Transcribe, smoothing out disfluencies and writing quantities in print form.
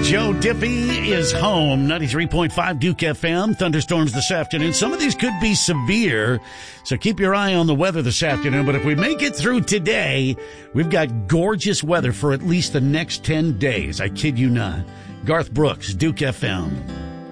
Joe Diffie is home. 93.5 Duke FM. Thunderstorms this afternoon. Some of these could be severe, so keep your eye on the weather this afternoon. But if we make it through today, we've got gorgeous weather for at least the next 10 days. I kid you not. Garth Brooks, Duke FM.